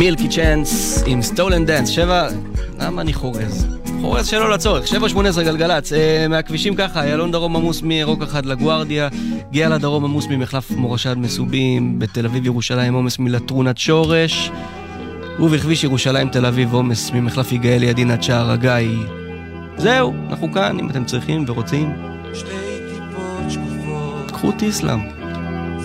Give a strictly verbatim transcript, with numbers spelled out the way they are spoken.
מילקי צ'אנס עם סטולן דנס. שבע, למה אני חורז? חורז שלא לצורך. שבע שמונה עשרה גלגלץ. אה, מהכבישים ככה, ילון דרום עמוס מרוק אחד לגוארדיה, גאה לדרום עמוס ממחלף מורשד מסובים, בתל אביב ירושלים עומס מלטרונת שורש, ובכביש ירושלים תל אביב עומס ממחלף יגאל ידין עד שער הגיא. זהו, אנחנו כאן אם אתם צריכים ורוצים. שתי טיפות שקופות. קחו טיסלאם.